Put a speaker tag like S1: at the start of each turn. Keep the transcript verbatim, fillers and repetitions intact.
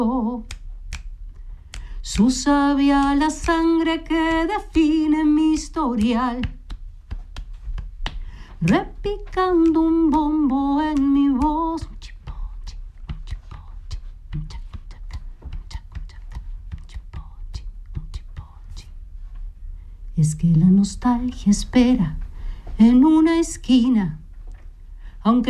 S1: Su sabia la sangre que define mi historial, repicando un bombo en mi voz. Es que la nostalgia espera en una esquina, aunque